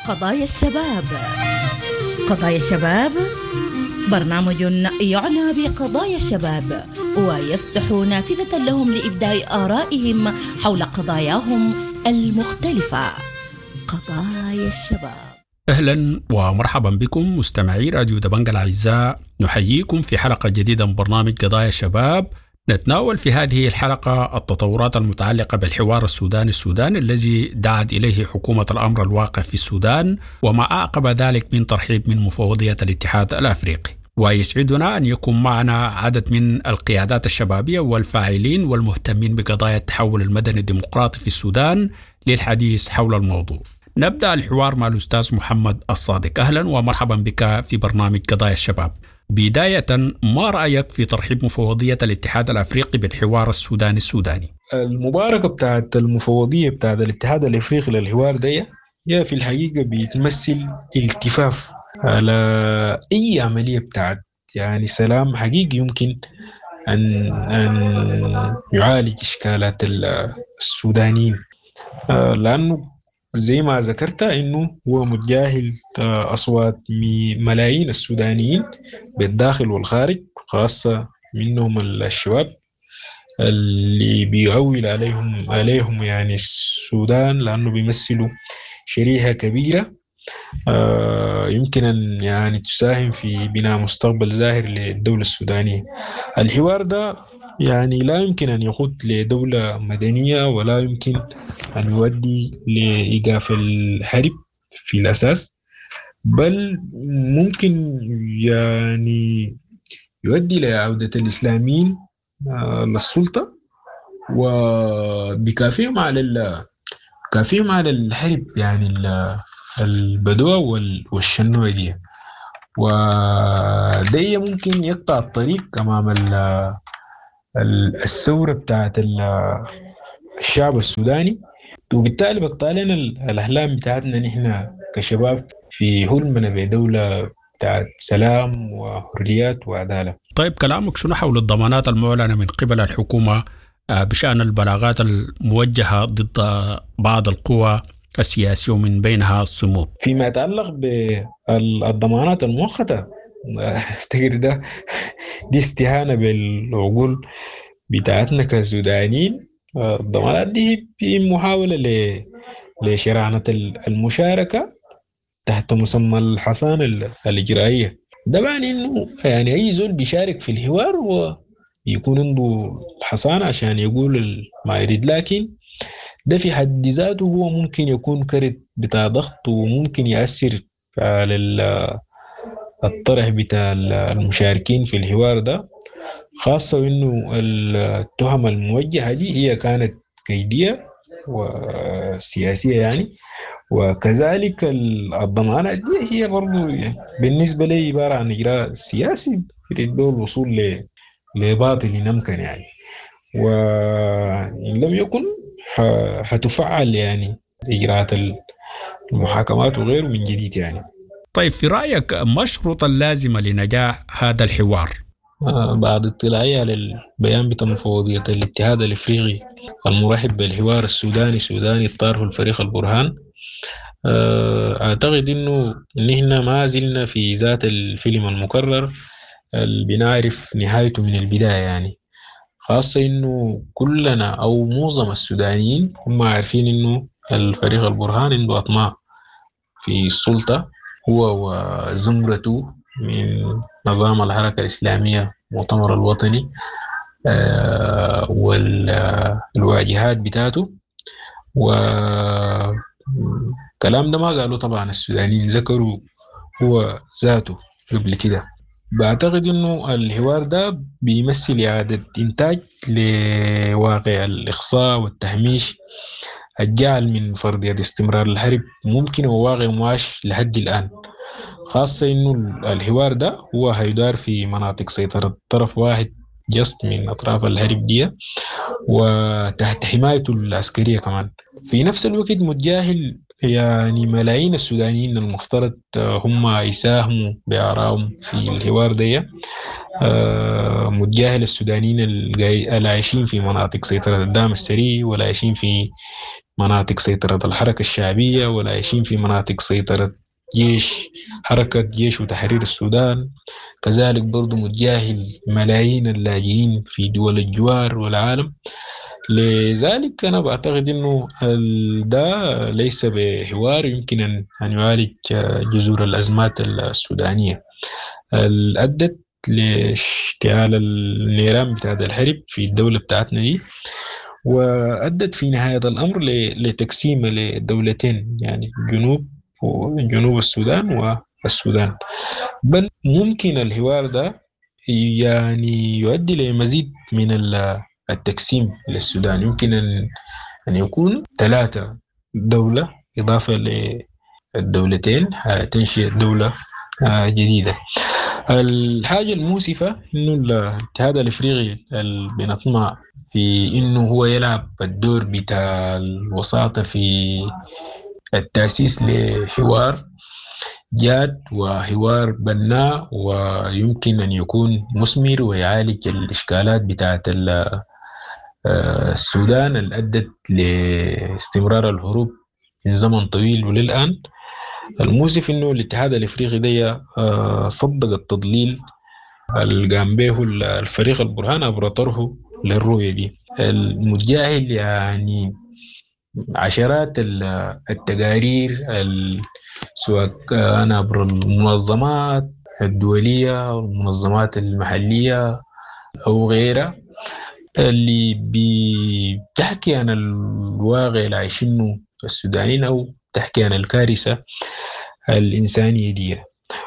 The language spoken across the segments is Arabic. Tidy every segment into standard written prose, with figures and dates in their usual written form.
قضايا الشباب. قضايا الشباب برنامج يعنى بقضايا الشباب ويفتح نافذة لهم لإبداء آرائهم حول قضاياهم المختلفة. قضايا الشباب. أهلا ومرحبا بكم مستمعي راديو دبنجة الأعزاء، نحييكم في حلقة جديدة من برنامج قضايا الشباب. نتناول في هذه الحلقة التطورات المتعلقة بالحوار السوداني الذي دعت إليه حكومة الأمر الواقع في السودان، وما أعقب ذلك من ترحيب من مفوضية الاتحاد الأفريقي. ويسعدنا أن يكون معنا عدد من القيادات الشبابية والفاعلين والمهتمين بقضايا التحول المدني الديمقراطي في السودان للحديث حول الموضوع. نبدأ الحوار مع الأستاذ محمد الصادق. أهلا ومرحبا بك في برنامج قضايا الشباب. بداية، ما رأيك في ترحيب مفوضية الاتحاد الأفريقي بالحوار السوداني؟ المباركة بتاعت المفوضية بتاعت الاتحاد الأفريقي للحوار ده هي في الحقيقة بيتمثل التفاف على أي عملية بتاعت يعني سلام حقيقي يمكن أن يعالج إشكالات السودانيين، لأنه زي ما ذكرت إنه هو متجاهل أصوات ملايين السودانيين بالداخل والخارج، خاصة منهم الشباب اللي بيعول عليهم يعني السودان، لأنه بيمثلوا شريحة كبيرة يمكن أن يعني تساهم في بناء مستقبل زاهر للدولة السودانية. الحوار ده يعني لا يمكن أن يقود لدولة مدنية، ولا يمكن أن يؤدي لإيقاف الحرب في الأساس، بل ممكن يعني يؤدي لعودة الإسلاميين للسلطة وبكافيهم على الحرب يعني البدوة والشنوة دي، وده ممكن يقطع الطريق أمام الثورة بتاعت الشعب السوداني، وبالتالي بقطعلنا الأحلام بتاعتنا نحن كشباب في حلمنا بدولة بتاعت سلام وحريات وعدالة. طيب، كلامك شنو حول الضمانات المعلنة من قبل الحكومة بشأن البلاغات الموجهة ضد بعض القوى السياسية ومن بينها الصمود؟ فيما يتعلق بالضمانات المؤقتة، أفتكر دي استهانة بالعقول بتاعتنا كسودانيين. الضمانات دي في محاولة لشرعنة المشاركة تحت مسمى الحصانة الإجرائية. ده معنى إنه يعني أي زول بيشارك في الحوار ويكون عنده الحصانة عشان يقول ما يريد، لكن ده في حد ذاته هو ممكن يكون كرت بتاع ضغط، وممكن يأثر على الطرح بتاع المشاركين في الحوار ده، خاصة إنه التهم الموجهة دي هي كانت كيدية وسياسية يعني، وكذلك الضمانات دي هي برضو بالنسبة لي عبارة عن إجراء سياسي يريد له الوصول لباطل يمكن يعني، وإن لم يكن حتفعل يعني إجراءات المحاكمات وغيره من جديد يعني. طيب، في رأيك ما الشروط اللازمة لنجاح هذا الحوار؟ بعد اطلاعي على البيان بتاع مفوضية الاتحاد الافريقي المرحب بالحوار السوداني طاره الفريق البرهان، اعتقد انه نحن ما زلنا في ذات الفيلم المكرر اللي بنعرف نهايته من البداية يعني، خاصة انه كلنا او معظم السودانيين هم عارفين انه الفريق البرهان عنده اطماع في السلطة، هو وزمرته من نظام الحركة الإسلامية المؤتمر الوطني والواجهات بتاعته. والكلام ده ما قالوا طبعا السودانيين، ذكروا هو ذاته قبل كده. بعتقد انه الحوار ده بيمثل إعادة إنتاج لواقع الإقصاء والتهميش الجعل من فرضية استمرار الحرب ممكن وواقع معاش لحد الآن، خاصة إنه الحوار ده هو هيدار في مناطق سيطرة طرف واحد جست من أطراف الحرب دي وتحت حمايته العسكرية كمان. في نفس الوقت متجاهل يعني ملايين السودانيين المفترض هم يساهموا بآرائهم في الحوار ده، متجاهل السودانيين اللي عايشين في مناطق سيطرة الدعم السري ولا عايشين في مناطق سيطرة الحركة الشعبية ولا عايشين في مناطق سيطرة حركة جيش وتحرير السودان. كذلك برضو متجاهل ملايين اللاجئين في دول الجوار والعالم. لذلك أنا بعتقد أنه ده ليس بحوار يمكن أن يعالج جذور الأزمات السودانية اللي أدت لاشتعال النيران بتاعت الحرب في الدولة بتاعتنا دي، وأدت في نهاية الأمر لتقسيم لدولتين، يعني جنوب السودان والسودان. بل ممكن الحوار ده يعني يؤدي لمزيد من التقسيم للسودان. يمكن أن يكون 3 دولة إضافة للدولتين تنشئ دولة جديدة. الحاجة المؤسفة إنه الاتحاد الإفريقي اللي بنطمع في إنه هو يلعب الدور بتاع الوساطة في التأسيس لحوار جاد وحوار بناء ويمكن أن يكون مثمر ويعالج الإشكالات بتاعت السودان اللي أدت لاستمرار الهروب من زمن طويل وللآن. المؤسف إنه الاتحاد الإفريقي ده صدق التضليل اللي قام به الفريق البرهان عبر طرحه للرؤية دي، المتجاهل يعني عشرات التقارير سواء كان عبر المنظمات الدولية والمنظمات المحلية أو غيرها اللي بتحكي عن الواقع اللي عايشينه السودانيين أو تحكي عن الكارثة الإنسانية دي.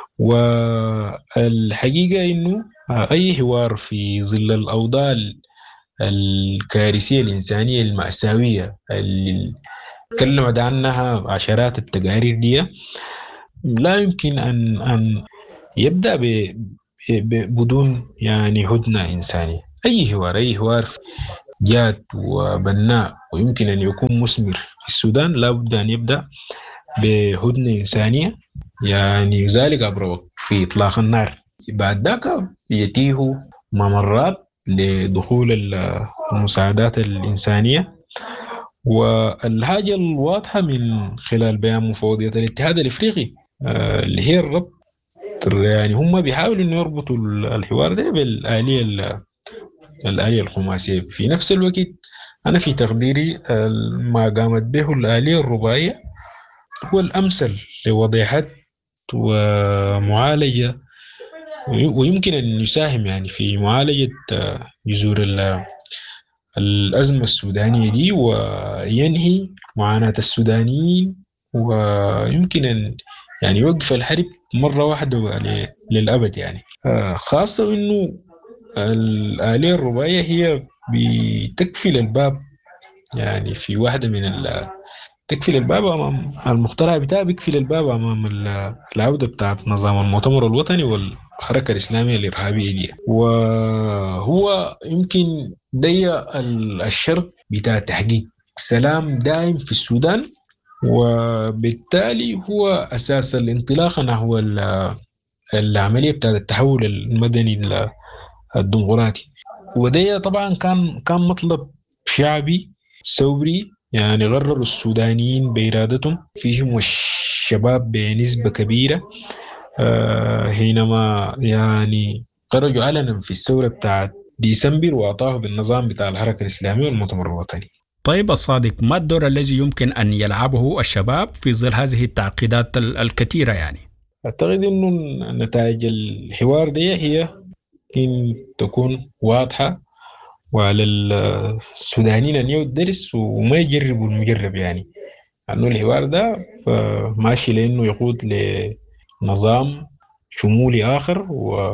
والحقيقة إنه أي حوار في ظل الأوضاع الكارثية الإنسانية المأساوية اللي تكلمت عنها عشرات التقارير دي لا يمكن أن يبدأ بدون يعني هدنة إنسانية. أي حوار جاد وبناء ويمكن أن يكون مثمر في السودان لا بد أن يبدأ بهدنة إنسانية، يعني ذلك عبر في إطلاق النار. بعد ذلك يتيه ممرات لدخول المساعدات الإنسانية. والحاجة الواضحة من خلال بيان مفوضية الاتحاد الإفريقي اللي هي الربط، يعني هم بيحاولوا إنه يربطوا الحوار ده بالآلية الخماسية. في نفس الوقت أنا في تقديري ما قامت به الآلية الرباعية هو الأمثل لوضع حد ومعالجة، ويمكن أن يساهم يعني في معالجة جذور الأزمة السودانية دي وينهي معاناة السودانيين، ويمكن أن يعني يوقف الحرب مرة واحدة للأبد. يعني خاصة أنه الآلية الرباعية هي بتكفل الباب، يعني في واحدة من تكفل الباب أمام المخترع بتاعه، بيكفل الباب أمام العودة بتاعت نظام المؤتمر الوطني والحركة الإسلامية الإرهابية دي. وهو يمكن دي الشرط بتاع تحقيق سلام دائم في السودان، وبالتالي هو أساس الانطلاق نحو العملية بتاعت التحول المدني الديمقراطي. وده طبعا كان مطلب شعبي ثوري، يعني غرروا السودانيين بإرادتهم، فيهم الشباب بنسبة كبيرة حينما يعني خرجوا علنا في الثورة بتاعت ديسمبر وأطاحوا بالنظام بتاع الحركة الإسلامية والمؤتمر الوطني. طيب الصادق، ما الدور الذي يمكن أن يلعبه الشباب في ظل هذه التعقيدات الكثيرة؟ يعني أعتقد أنه نتائج الحوار دي هي إن تكون واضحة وعلى السودانيين أن يدرس وما يجربوا المجرب، يعني أنه الحوار ده ماشي لأنه يقود لنظام شمولي آخر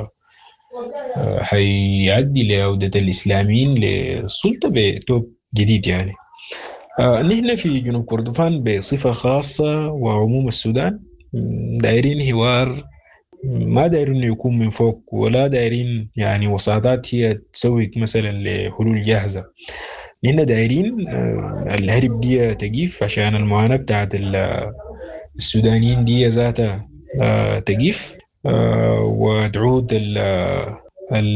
وحيعدي لعودة الإسلاميين للسلطة بتوب جديد. يعني نحن في جنوب كردفان بصفة خاصة وعموم السودان دايرين حوار، ما دايرين يكون من فوق ولا دايرين يعني وساطات هي تسوي مثلا لحلول جاهزة. نحن دايرين الهرب دي تقيف عشان المعاناة بتاعت السودانيين دي ذاتها تقيف، وتعود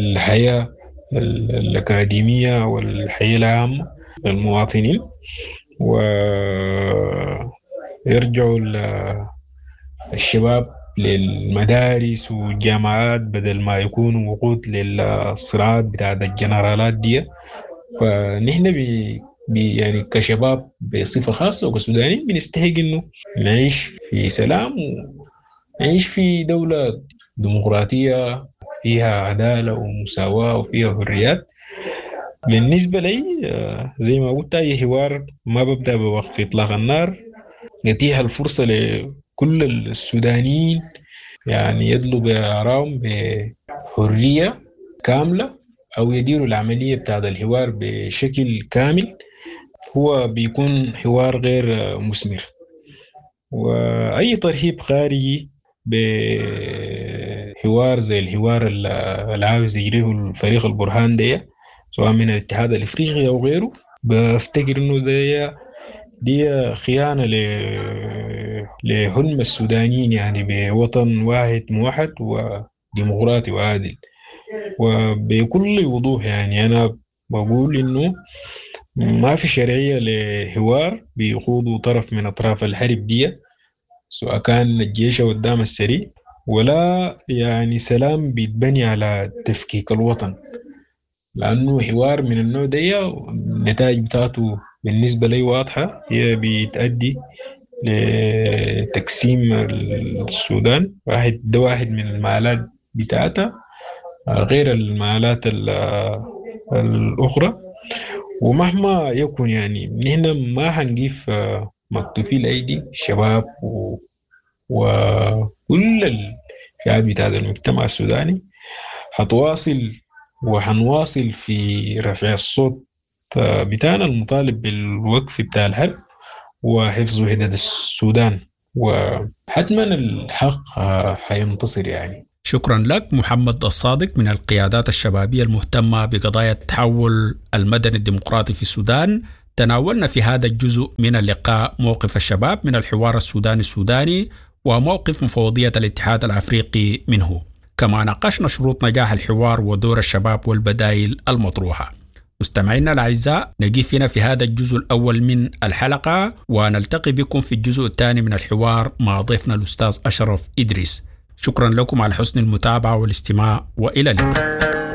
الحياة الأكاديمية والحياة العامة للمواطنين. ويرجعوا الشباب للمدارس والجامعات بدل ما يكونوا وقود للصراعات بتاعت الجنرالات دي. فنحن يعني كشباب بصفة خاصة وكسودانيين بنستحق إنه نعيش في سلام ونعيش في دولة ديمقراطية فيها عدالة ومساواة وفيها حريات. بالنسبة لي زي ما قلت أي حوار ما ببدأ بوقف إطلاق النار، يتيح الفرصة لكل السودانيين يعني يدلوا بآرائهم بحرية كاملة أو يديروا العملية بتاعت الحوار بشكل كامل. هو بيكون حوار غير مثمر، وأي ترهيب خارجي بحوار زي الحوار اللي عاوز يجريه الفريق البرهان ده سواء من الاتحاد الإفريقي أو غيره، بفتكر إنه دي خيانة لحلم السودانيين يعني بوطن واحد موحد وديمقراطي وعادل. وبكل وضوح يعني أنا بقول إنه ما في شرعية لحوار بيخوضوا طرف من أطراف الحرب دي، سواء كان الجيش أو الدعم السريع، ولا يعني سلام بيتبني على تفكيك الوطن. لأنه حوار من النوع ده النتائج بتاعته بالنسبة لي واضحة، هي بيتأدي لتقسيم السودان. واحد من المعالات بتاعتها غير المعالات الأخرى. ومهما يكون يعني نحن ما هنجيف مكتوفي الأيدي الشباب وكل الفئات بتاعت المجتمع السوداني هتواصل وهنواصل في رفع الصوت بتاعنا المطالب بالوقف بتاع الحرب وحفظ وحدة السودان، وحتما الحق هينتصر يعني. شكرا لك محمد الصادق من القيادات الشبابية المهتمة بقضايا التحول المدني الديمقراطي في السودان. تناولنا في هذا الجزء من اللقاء موقف الشباب من الحوار السوداني وموقف مفوضية الاتحاد الأفريقي منه. كما ناقشنا شروط نجاح الحوار ودور الشباب والبدائل المطروحة. مستمعينا الأعزاء، نقف هنا في هذا الجزء الأول من الحلقة، ونلتقي بكم في الجزء الثاني من الحوار مع ضيفنا الأستاذ أشرف إدريس. شكرا لكم على حسن المتابعة والاستماع، وإلى اللقاء.